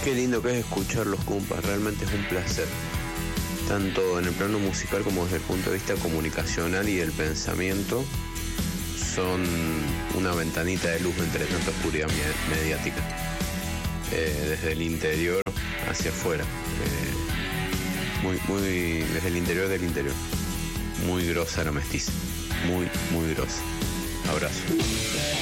Qué lindo que es escuchar los compas, realmente es un placer. Tanto en el plano musical como desde el punto de vista comunicacional y del pensamiento, son una ventanita de luz entre tanta oscuridad mediática. Desde el interior hacia afuera. Desde el interior del interior. Muy grosa la mestiza. Muy grosa. Abrazo.